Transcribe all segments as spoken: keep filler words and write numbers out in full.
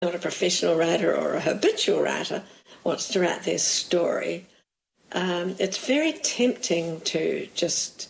not a professional writer or a habitual writer, wants to write their story, um, it's very tempting to just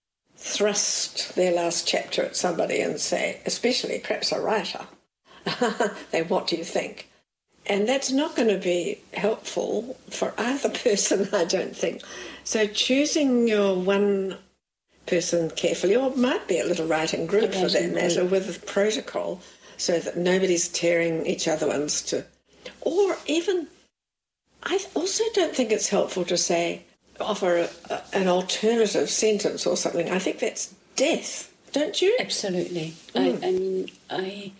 thrust their last chapter at somebody and say, especially perhaps a writer, they, what do you think? And that's not going to be helpful for either person, I don't think. So choosing your one person carefully, or it might be a little writing group for that matter, with a protocol so that nobody's tearing each other ones to... Or even, I also don't think it's helpful to say, offer a, a, an alternative sentence or something. I think that's death, don't you? Absolutely. Mm. I, I mean, I...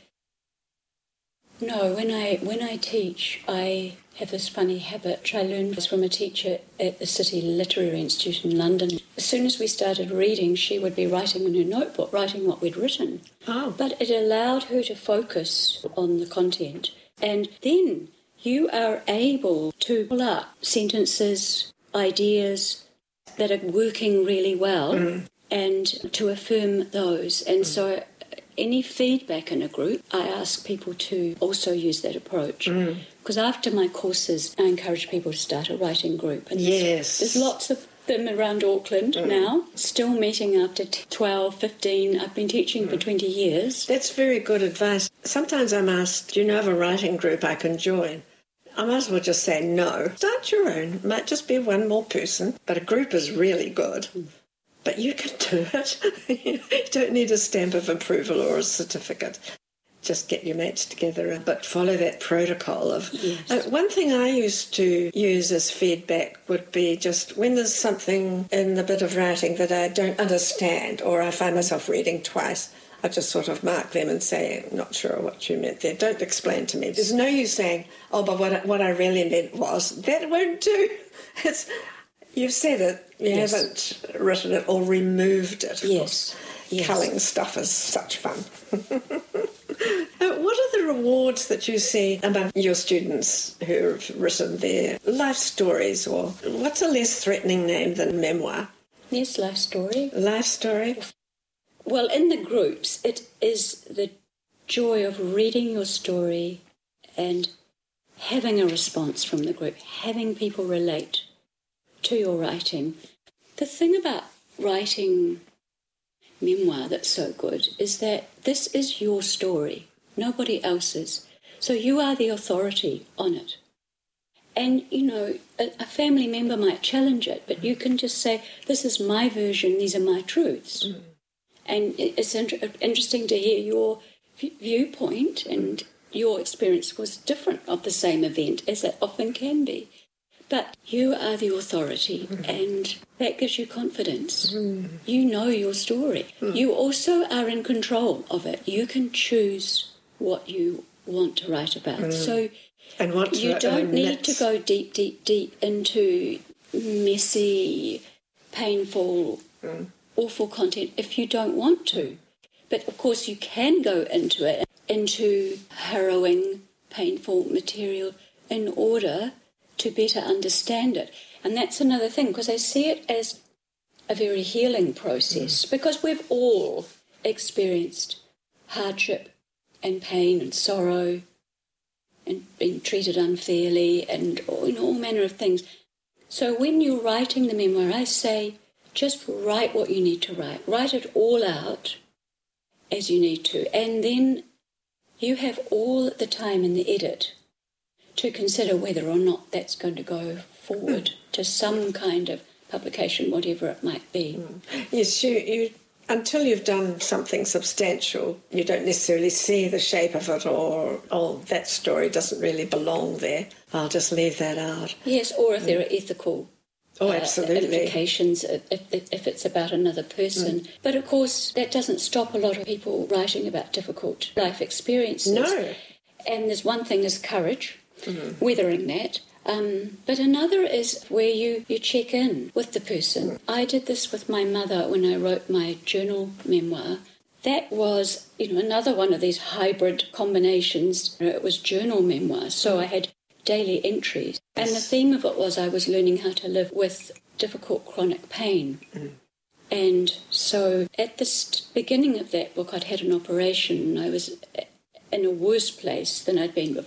No, when I when I teach, I have this funny habit, which I learned this from a teacher at the City Literary Institute in London. As soon as we started reading, she would be writing in her notebook, writing what we'd written. Oh. But it allowed her to focus on the content. And then you are able to pull up sentences, ideas that are working really well, mm. and to affirm those. And mm. so any feedback in a group, I ask people to also use that approach. Because mm. after my courses, I encourage people to start a writing group. And yes. There's, there's lots of them around Auckland mm. now, still meeting after twelve, fifteen. I've been teaching mm. for twenty years. That's very good advice. Sometimes I'm asked, do you know of a writing group I can join? I might as well just say no. Start your own. It might just be one more person, but a group is really good. Mm. But you can do it. You don't need a stamp of approval or a certificate. Just get your mates together, but follow that protocol of... Yes. Uh, one thing I used to use as feedback would be just when there's something in the bit of writing that I don't understand or I find myself reading twice, I just sort of mark them and say, I'm not sure what you meant there. Don't explain to me. There's no use saying, oh, but what I, what I really meant was, that won't do. It's... You've said it, you yes. haven't written it or removed it. Yes. yes. Culling stuff is such fun. What are the rewards that you see among your students who have written their life stories, or what's a less threatening name than memoir? Yes, life story. Life story. Well, in the groups, it is the joy of reading your story and having a response from the group, having people relate to your writing. The thing about writing memoir that's so good is that this is your story, nobody else's. So you are the authority on it. And, you know, a, a family member might challenge it, but you can just say, this is my version, these are my truths. Mm. And it's inter- interesting to hear your v- viewpoint, and your experience was different of the same event, as it often can be. But you are the authority, mm. and that gives you confidence. Mm. You know your story. Mm. You also are in control of it. You can choose what you want to write about. Mm. So and what's you don't um, need to go deep, deep, deep into messy, painful, mm. awful content if you don't want to. But, of course, you can go into it, into harrowing, painful material in order to better understand it. And that's another thing, because I see it as a very healing process, mm. because we've all experienced hardship and pain and sorrow and being treated unfairly and you know, all manner of things. So when you're writing the memoir, I say, just write what you need to write. Write it all out as you need to. And then you have all the time in the edit to consider whether or not that's going to go forward mm. to some kind of publication, whatever it might be. Mm. Yes, you, you, until you've done something substantial, you don't necessarily see the shape of it, or, oh, that story doesn't really belong there. I'll just leave that out. Yes, or if mm. there are ethical oh, absolutely. Uh, implications, if, if it's about another person. Mm. But, of course, that doesn't stop a lot of people writing about difficult life experiences. No. And there's one thing is courage. Mm-hmm. Weathering that. Um, but another is where you, you check in with the person. Mm. I did this with my mother when I wrote my journal memoir. That was, you know, another one of these hybrid combinations. You know, it was journal memoir, so mm. I had daily entries. Yes. And the theme of it was I was learning how to live with difficult chronic pain. Mm. And so at the st- beginning of that book, I'd had an operation. I was in a worse place than I'd been